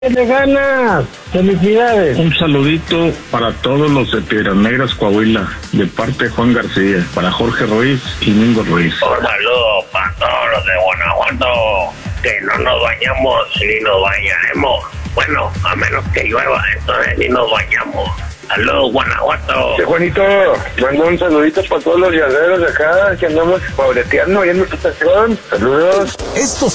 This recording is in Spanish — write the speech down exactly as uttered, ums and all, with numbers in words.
¡Le ganas! ¡Felicidades! Un saludito para todos los de Piedras Negras, Coahuila, de parte de Juan García, para Jorge Ruiz y Mingo Ruiz. Un saludo para todos los de Guanajuato, que no nos bañamos ni nos bañaremos. Bueno, a menos que llueva, entonces ni nos bañamos. Saludos, Guanajuato. Sí, Juanito, mando un saludito para todos los llaveros de acá, que andamos pobreteando ahí en nuestra estación. Saludos. Estos